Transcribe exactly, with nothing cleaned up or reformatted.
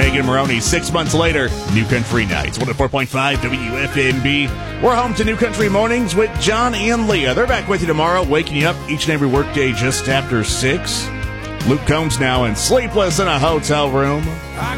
Megan Maroney. Six months later, New Country Nights. one oh four point five W F M B. We're home to New Country Mornings with John and Leah. They're back with you tomorrow, waking you up each and every workday just after six. Luke Combs now in Sleepless in a Hotel Room.